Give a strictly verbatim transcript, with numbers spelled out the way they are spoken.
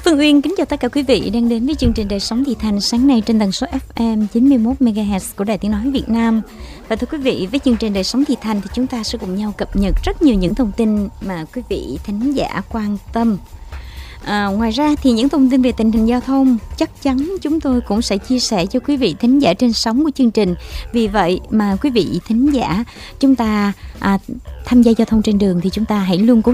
Phương Uyên kính chào tất cả quý vị đang đến với chương trình Đời Sống Thị Thành sáng nay trên tần số ép em chín mươi mốt mê ga héc của Đài Tiếng Nói Việt Nam. Và thưa quý vị, với chương trình Đời Sống Thị Thành thì chúng ta sẽ cùng nhau cập nhật rất nhiều những thông tin mà quý vị thính giả quan tâm. À, ngoài ra thì những thông tin về tình hình giao thông chắc chắn chúng tôi cũng sẽ chia sẻ cho quý vị thính giả trên sóng của chương trình. Vì vậy mà quý vị thính giả chúng ta à, tham gia giao thông trên đường thì chúng ta hãy luôn cố